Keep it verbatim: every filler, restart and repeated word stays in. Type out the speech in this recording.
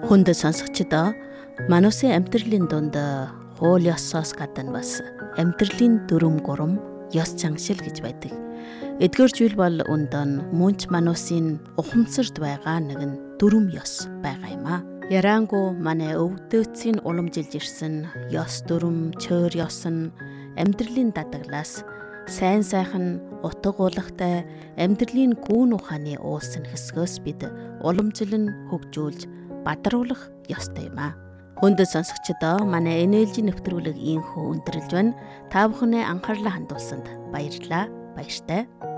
Хүнд сонсогчдоо Манусын амьдралын дунд хууль ёсоос гадна бас амьдралын дүрм гурам ёс чангшил гэж байдаг. Эдгээр зүйл бол өндөөн мөнч Манусын ухамсарт байгаа нэгэн дүрм ёс байгаа юм а. Ярангу манай өвдөөцийн уламжилж ирсэн ёс дүрм, чөөр ёс нь амьдралын дадгалаас сайн сайхан утга уулагтай амьдралын гүн ухааны уулсан хэсгөөс бид уламжлан хөгжүүлж бадруулах ёстой юм а. Хүнд сонсогчдоо манай эн эл жи нэвтрүүлэг ийхүү өндөрлж байна. Та бүхнээ анхаарлаа хандуулсанд баярлалаа. Баяртай.